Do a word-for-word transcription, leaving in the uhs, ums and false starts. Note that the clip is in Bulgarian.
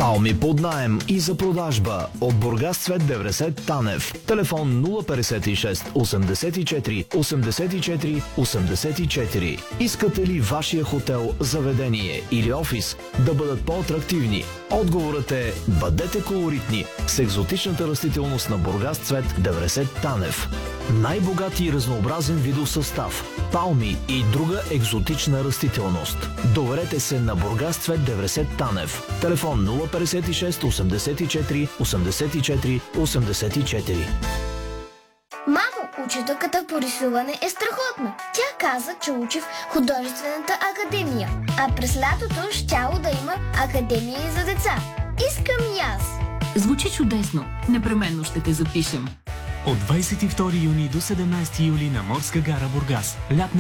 Палми под наем и за продажба от Бургас Цвет деветдесет Танев. Телефон нула петдесет и шест осемдесет и четири осемдесет и четири осемдесет и четири. Искате ли вашия хотел, заведение или офис да бъдат по-атрактивни? Отговорът е: бъдете колоритни с екзотичната растителност на Бургас Цвет деветдесет Танев. Най-богат и разнообразен видов състав, палми и друга екзотична растителност. Доверете се на Бургас Цвет деветдесет Танев. Телефон нула петдесет и шест осемдесет и четири осемдесет и четири осемдесет и четири. Мамо, учителката по рисуване е страхотна. Тя каза, че учи в художествената академия, а през лятото щяло да има академия и за деца. Искам и аз. Звучи чудесно. Непременно ще те запишем. От двадесет и втори юни до седемнадесети юли на Морска гара Бургас. Лятна